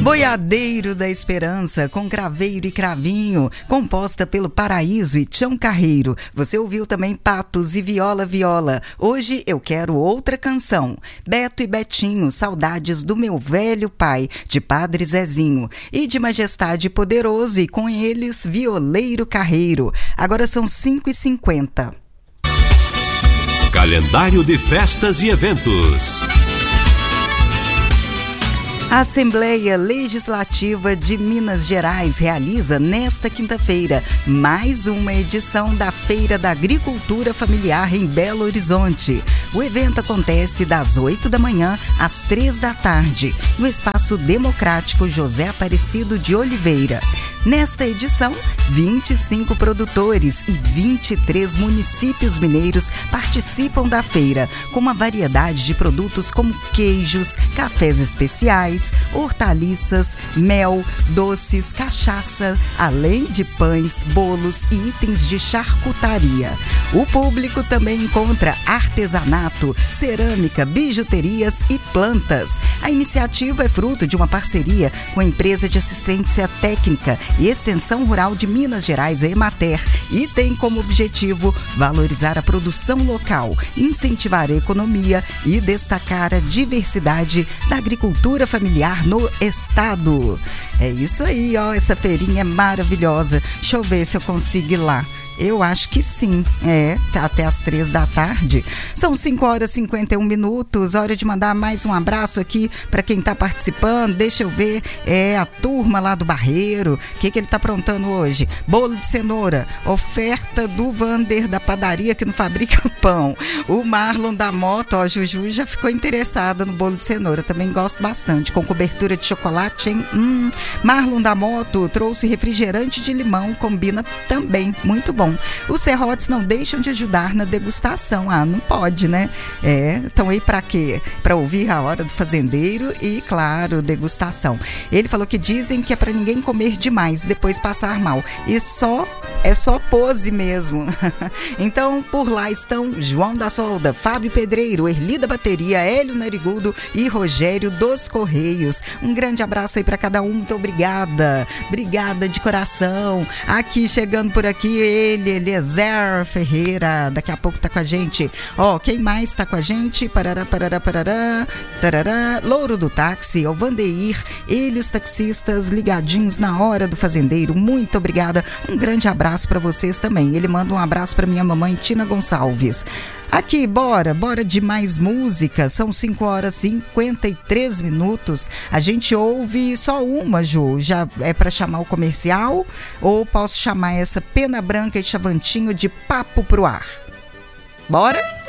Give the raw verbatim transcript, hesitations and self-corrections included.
Boiadeiro da Esperança, com Craveiro e Cravinho, composta pelo Paraíso e Tião Carreiro. Você ouviu também Patos e Viola Viola. Hoje eu quero outra canção. Beto e Betinho, Saudades do Meu Velho Pai, de Padre Zezinho. E de Majestade Poderoso, e com eles Violeiro Carreiro. Agora são cinco e cinquenta. Calendário de festas e eventos. A Assembleia Legislativa de Minas Gerais realiza nesta quinta-feira mais uma edição da Feira da Agricultura Familiar em Belo Horizonte. O evento acontece das oito da manhã às três da tarde, no Espaço Democrático José Aparecido de Oliveira. Nesta edição, vinte e cinco produtores e vinte e três municípios mineiros participam da feira, com uma variedade de produtos como queijos, cafés especiais, hortaliças, mel, doces, cachaça, além de pães, bolos e itens de charcutaria. O público também encontra artesanato, cerâmica, bijuterias e plantas. A iniciativa é fruto de uma parceria com a empresa de assistência técnica e Extensão Rural de Minas Gerais, a Emater, e tem como objetivo valorizar a produção local, incentivar a economia e destacar a diversidade da agricultura familiar no estado. É isso aí, ó, essa feirinha é maravilhosa. Deixa eu ver se eu consigo ir lá. Eu acho que sim, é, até às três da tarde. São cinco horas e cinquenta e um minutos, hora de mandar mais um abraço aqui para quem está participando. Deixa eu ver, é a turma lá do Barreiro. O que, que ele está aprontando hoje? Bolo de cenoura, oferta do Vander da padaria que não fabrica o pão. O Marlon da moto, ó, Juju já ficou interessada no bolo de cenoura, também gosto bastante, com cobertura de chocolate, hein? Hum. Marlon da moto trouxe refrigerante de limão, combina também, muito bom. Os serrotes não deixam de ajudar na degustação. Ah, não pode, né? É, estão aí para quê? Para ouvir a hora do fazendeiro e, claro, degustação. Ele falou que dizem que é para ninguém comer demais, depois passar mal. E só, é só pose mesmo. Então, por lá estão João da Solda, Fábio Pedreiro, Erli da Bateria, Hélio Narigudo e Rogério dos Correios. Um grande abraço aí para cada um. Muito obrigada. Obrigada de coração. Aqui, chegando por aqui, ele Ele, Eliezer Ferreira, daqui a pouco tá com a gente. Ó, quem mais tá com a gente? Parará, parará, parará, tarará. Louro do Táxi, o Vandeir, ele, os taxistas ligadinhos na hora do fazendeiro. Muito obrigada. Um grande abraço para vocês também. Ele manda um abraço para minha mamãe, Tina Gonçalves. Aqui, bora, bora de mais música. São cinco horas e cinquenta e três minutos. A gente ouve só uma, Ju. Já é para chamar o comercial? Ou posso chamar essa Pena Branca e Chavantinho de Papo pro Ar? Bora?